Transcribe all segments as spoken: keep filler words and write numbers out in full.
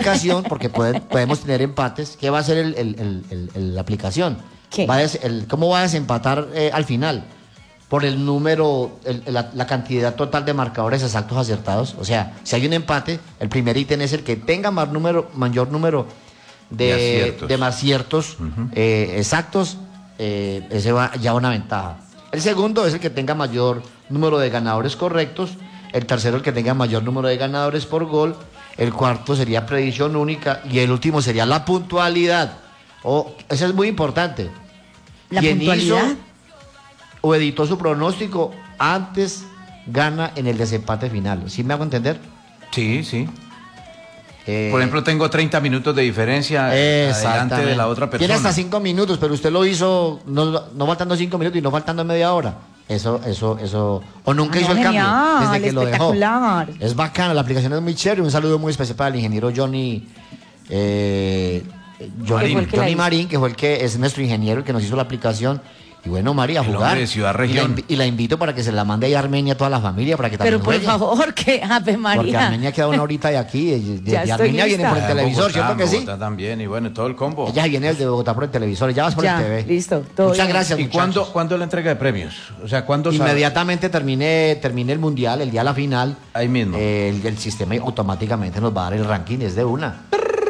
aplicación, porque pueden, podemos tener empates, ¿qué va a hacer el, el, el, el, el, la aplicación? ¿Qué? Va a des, el, ¿Cómo va a desempatar eh, al final? Por el número, el, la, la cantidad total de marcadores exactos acertados. O sea, si hay un empate, el primer ítem es el que tenga más número, mayor número de, de aciertos, de aciertos uh-huh. eh, exactos, eh, ese va ya una ventaja. El segundo es el que tenga mayor número de ganadores correctos. El tercero, el que tenga mayor número de ganadores por gol. El cuarto sería predicción única. Y el último sería la puntualidad. Oh, eso es muy importante. ¿La Quien puntualidad? hizo o editó su pronóstico antes gana en el desempate final. ¿Sí me hago entender? Sí, sí. Eh, Por ejemplo, tengo treinta minutos de diferencia adelante de la otra persona. Tiene hasta cinco minutos, pero usted lo hizo no, no faltando cinco minutos y no faltando media hora. Eso, eso, eso. O nunca ah, hizo el genial, cambio desde que lo dejó. Es bacana, la aplicación es muy chévere. Un saludo muy especial para el ingeniero Johnny. Eh, Johnny, Marín. Johnny Marín, que fue el que es nuestro ingeniero, el que nos hizo la aplicación. Y bueno, María, a jugar. De Ciudad Región. Y la, y la invito para que se la mande ahí a Armenia a toda la familia para que también Pero por juegue. favor, que Ave María. Porque Armenia queda una horita de aquí. De, de, de Armenia viene por el televisor, Bogotá, ¿cierto que sí? Bogotá también, y bueno, todo el combo. Ella viene desde Bogotá por el televisor, ya vas por ya, el T V. Listo, todo Muchas bien. gracias, ¿Y muchachos. cuándo, cuándo es la entrega de premios? O sea, ¿cuándo Inmediatamente termine, termine el mundial, el día de la final. Ahí mismo. Eh, el, el sistema automáticamente nos va a dar el ranking, es de una.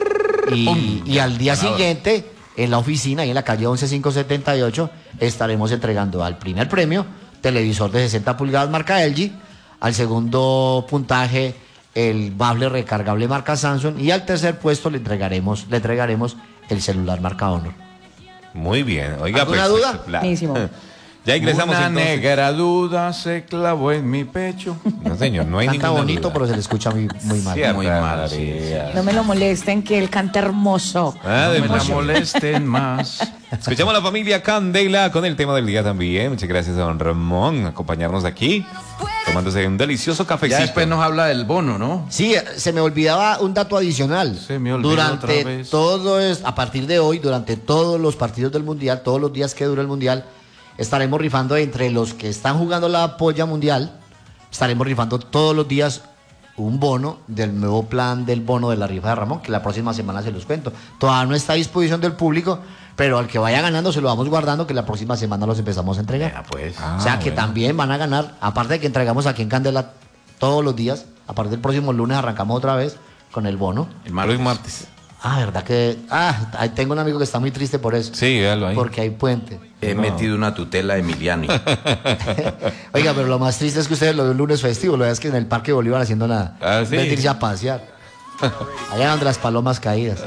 Y, y al día Ganador. siguiente, en la oficina, ahí en la calle once mil quinientos setenta y ocho, estaremos entregando al primer premio, televisor de sesenta pulgadas marca L G, al segundo puntaje, el bafle recargable marca Samsung, y al tercer puesto le entregaremos, le entregaremos el celular marca Honor. Muy bien. Oiga, ¿Alguna pues, duda? Buenísimo. Ya ingresamos Una entonces. negra duda se clavó en mi pecho. No, señor, no hay Canta ninguna bonito, duda. pero se le escucha muy, muy mal. Cierta, Muy mal, María. No me lo molesten, que él canta hermoso. Ah, de No me la emoción. molesten más. Escuchamos a la familia Candela con el tema del día también. Muchas gracias a don Ramón acompañarnos aquí, tomándose un delicioso cafecito. Ya después nos habla del bono, ¿no? Sí, se me olvidaba un dato adicional. Se me olvidó durante otra vez. todo es, a partir de hoy, durante todos los partidos del Mundial, todos los días que dura el Mundial, estaremos rifando entre los que están jugando la polla mundial, estaremos rifando todos los días un bono del nuevo plan del bono de la rifa de Ramón, que la próxima semana se los cuento. Todavía no está a disposición del público, pero al que vaya ganando se lo vamos guardando, que la próxima semana los empezamos a entregar. Ya, pues. O sea que bueno. también van a ganar, aparte de que entregamos aquí en Candela todos los días, a partir del próximo lunes arrancamos otra vez con el bono. El Martes. martes. martes. Ah, verdad que... Ah, ahí tengo un amigo que está muy triste por eso. Sí, véalo ahí. Porque hay puente. He No. metido una tutela a Emiliani. Oiga, pero lo más triste es que ustedes lo ven un lunes festivo, lo ven es que en el Parque Bolívar haciendo nada. Ah, sí. Irse a pasear. Allá donde las palomas caídas.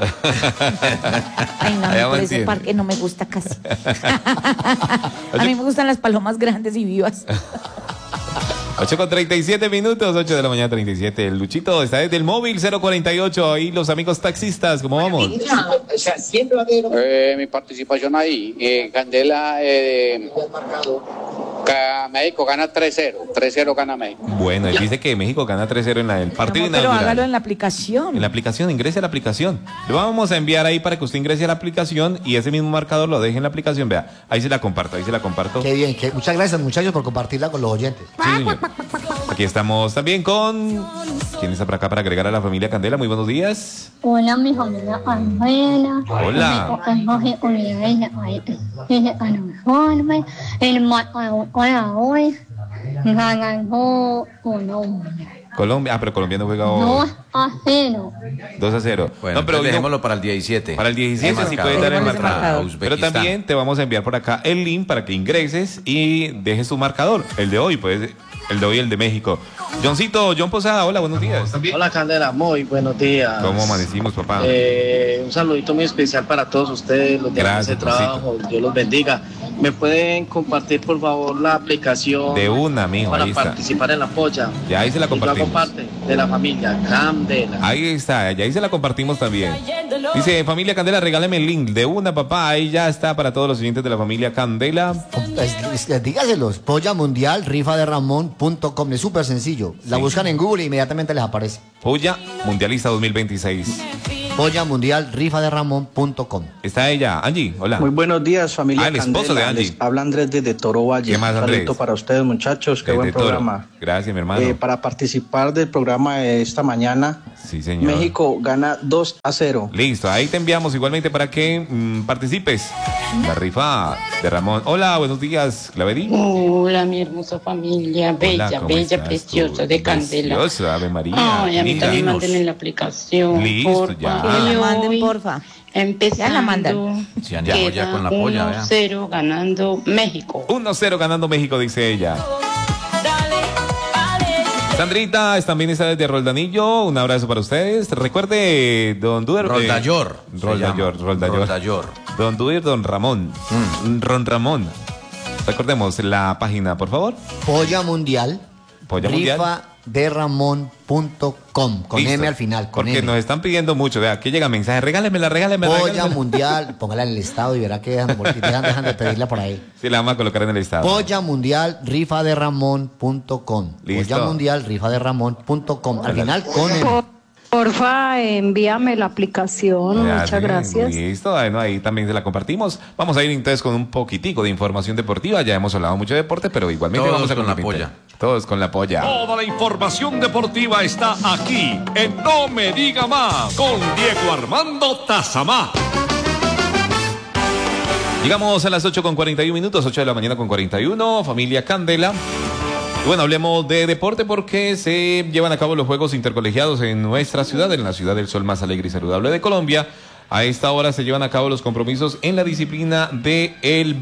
Ay, no, Allá por ese mantiene. parque no me gusta casi. A mí me gustan las palomas grandes y vivas. ocho con treinta y siete minutos, ocho de la mañana treinta y siete. El Luchito está desde el móvil cero cuarenta y ocho. Ahí los amigos taxistas, ¿cómo vamos? Eh, mi participación ahí, eh, Candela, eh, ca- México gana tres cero, tres cero gana México. Bueno, él dice que México gana tres cero en la, el partido Amor, pero inaugural. hágalo en la aplicación. En la aplicación, ingrese a la aplicación. Le vamos a enviar ahí para que usted ingrese a la aplicación y ese mismo marcador lo deje en la aplicación. Vea, ahí se la comparto, ahí se la comparto. Qué bien, que, muchas gracias muchachos por compartirla con los oyentes. Sí, señor. Aquí estamos también con... ¿Quién está por acá para agregar a la familia Candela? Muy buenos días. Hola, mi familia Candela. Hola. El marcador para hoy ganó Colombia. Colombia, ah, pero Colombia no juega hoy. dos a cero. dos a cero. Bueno, no, pero entonces hoy no- dejémoslo para el diecisiete. Para el diecisiete sí Marcador. puede dar el Dejémosle ese marcador. marcador. Pero Uzbekistán. también te vamos a enviar por acá el link para que ingreses y dejes tu marcador. El de hoy, pues, el de hoy, el de México. Johncito, John Posada, hola, buenos días. Hola Candela, muy buenos días. ¿Cómo amanecimos, papá? Eh, un saludito muy especial para todos ustedes, los de Gracias, ese trabajo, Dios los bendiga. ¿Me pueden compartir por favor la aplicación De una, mijo, para ahí está. participar en la polla? Ya ahí se la Yo hago compartimos. parte de la familia Candela. Ahí está, ya ahí se la compartimos también. Dice, familia Candela, regáleme el link. De una, papá, ahí ya está para todos los oyentes de la familia Candela. Es- es- dígaselos, polla mundial, rifa de Ramón punto com, es súper sencillo. La Sí. buscan en Google e inmediatamente les aparece. Polla Mundialista dos mil veintiséis. Polla mundial, rifa de Ramón punto com. Está ella, Angie, hola. Muy buenos días, familia Ah, el esposo Candela. de Angie. Les habla Andrés desde Toro Valle. ¿Qué más, Un Andrés? saludo para ustedes, muchachos. Qué Desde buen Toro. programa. Gracias, mi hermano. Eh, para participar del programa de esta mañana, Sí, señor. México gana dos a cero. Listo, ahí te enviamos igualmente para que mmm, participes. La rifa de Ramón. Hola, buenos días, Claverí. Hola, mi hermosa familia, bella, Hola, bella, preciosa, tú? de Candela. Preciosa, Ave María. Ay, a mí también manden en la aplicación. Listo, porfa. ya. Que la manden, porfa. Empezando. Ya la mandan. Sí, andamos ya con la polla, uno cero ganando México. uno cero ganando México, dice ella. Sandrita también está desde Roldanillo. Un abrazo para ustedes. Recuerde, don Duer. Roldayor. Eh, Roldayor, Roldayor. Roldayor. Don Duer, don Ramón. Mm. Ron Ramón. Recordemos la página, por favor. Polla Mundial. Polla Mundial. rifa de ramón punto com. Con Listo. M al final. Con Porque M. nos están pidiendo mucho. Vea, aquí llega mensaje. Regálemela, regálemela. Polla regálemela. Mundial. Póngala en el estado y verá que dejan, dejan, dejan de pedirla por ahí. Sí, la vamos a colocar en el listado. Polla Mundial, rifa de ramón punto com. Listo. Polla Mundial, rifa de ramón punto com. Al final con M. Porfa, envíame la aplicación. Ya, Muchas sí, gracias. Listo, bueno, ahí también se la compartimos. Vamos a ir entonces con un poquitico de información deportiva. Ya hemos hablado mucho de deporte, pero igualmente Todos vamos a con la competir. polla. Todos con la polla. Toda la información deportiva está aquí en No Me Diga Más con Diego Armando Tazamá. Llegamos a las ocho con cuarenta y uno minutos, ocho de la mañana con cuarenta y uno, familia Candela. Y bueno, hablemos de deporte porque se llevan a cabo los Juegos Intercolegiados en nuestra ciudad, en la ciudad del sol más alegre y saludable de Colombia. A esta hora se llevan a cabo los compromisos en la disciplina del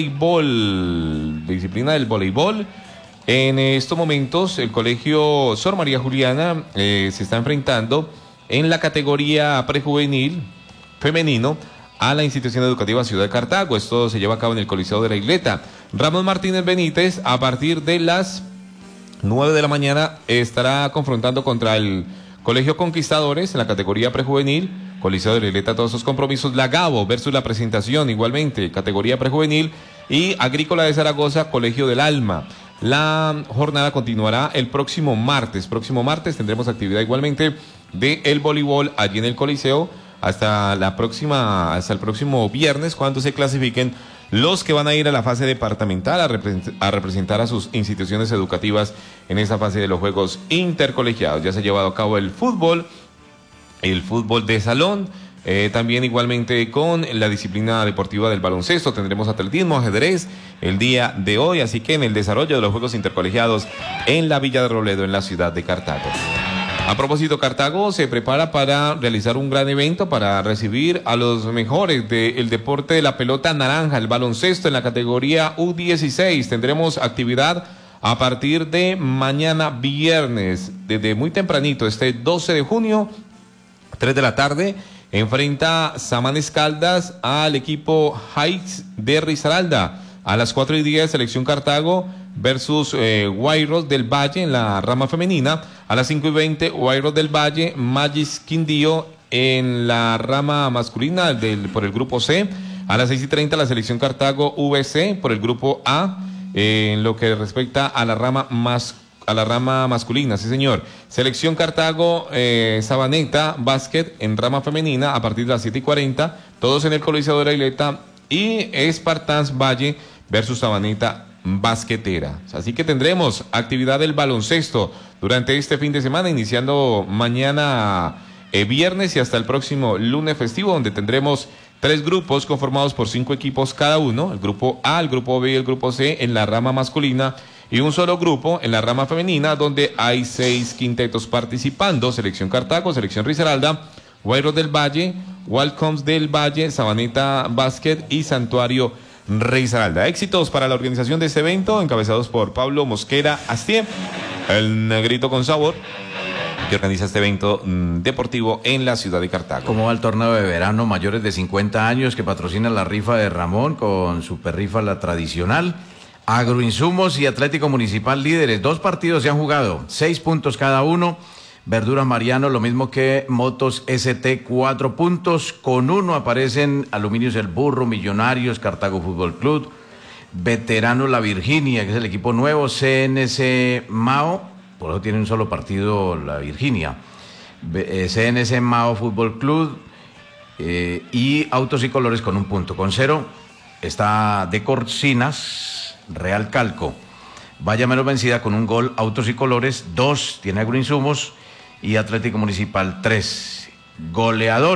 voleibol. Disciplina del voleibol. En estos momentos, el colegio Sor María Juliana eh, se está enfrentando en la categoría prejuvenil femenino a la institución educativa Ciudad de Cartago. Esto se lleva a cabo en el Coliseo de la Isleta. Ramón Martínez Benítez, a partir de las nueve de la mañana, estará confrontando contra el Colegio Conquistadores en la categoría prejuvenil. Coliseo de la Isleta, todos sus compromisos. La Gabo versus La Presentación, igualmente, categoría prejuvenil. Y Agrícola de Zaragoza, Colegio del Alma. La jornada continuará el próximo martes. Próximo martes tendremos actividad igualmente de el voleibol allí en el Coliseo hasta la próxima, hasta el próximo viernes, cuando se clasifiquen los que van a ir a la fase departamental a, repre- a representar a sus instituciones educativas en esa fase de los Juegos Intercolegiados. Ya se ha llevado a cabo el fútbol, el fútbol de salón. Eh, también igualmente con la disciplina deportiva del baloncesto tendremos atletismo, ajedrez el día de hoy, así que en el desarrollo de los Juegos Intercolegiados en la Villa de Robledo, en la ciudad de Cartago. A propósito, Cartago se prepara para realizar un gran evento para recibir a los mejores del deporte de la pelota naranja, el baloncesto en la categoría U dieciséis. Tendremos actividad a partir de mañana viernes, desde muy tempranito, este doce de junio, tres de la tarde. Enfrenta Samanes Caldas al equipo Heights de Risaralda. A las cuatro y diez, Selección Cartago versus eh, Guayros del Valle en la rama femenina. A las cinco y veinte, Guayros del Valle, Magis Quindío en la rama masculina del, por el grupo C. A las seis y treinta, la Selección Cartago V C por el grupo A, eh, en lo que respecta a la rama masculina. A la rama masculina, sí señor. Selección Cartago, eh, Sabaneta, básquet en rama femenina a partir de las siete y cuarenta, todos en el Coliseo de la Isleta, y Espartans Valle versus Sabaneta basquetera. Así que tendremos actividad del baloncesto durante este fin de semana, iniciando mañana eh, viernes y hasta el próximo lunes festivo, donde tendremos tres grupos conformados por cinco equipos cada uno, el grupo A, el grupo B y el grupo C en la rama masculina, y un solo grupo en la rama femenina, donde hay seis quintetos participando: Selección Cartago, Selección Risaralda, Guayros del Valle, Welcomes del Valle, Sabaneta Basket y Santuario Risaralda. Éxitos para la organización de este evento, encabezados por Pablo Mosquera Astier, el negrito con sabor, que organiza este evento mmm, deportivo en la ciudad de Cartago. ¿Cómo va el torneo de verano mayores de cincuenta años que patrocina la rifa de Ramón con Super Rifa La Tradicional? Agroinsumos y Atlético Municipal líderes. Dos partidos se han jugado, seis puntos cada uno. Verduras Mariano, lo mismo que Motos S T, cuatro puntos. Con uno aparecen Aluminios El Burro, Millonarios, Cartago Fútbol Club, Veterano La Virginia, que es el equipo nuevo, C N C Mao, por eso tiene un solo partido La Virginia, C N C Mao Fútbol Club, eh, y Autos y Colores con un punto. Con cero está De Corcinas, Real Calco, Vaya Menos Vencida con un gol, Autos y Colores, dos tiene Agroinsumos, y Atlético Municipal tres. Goleador.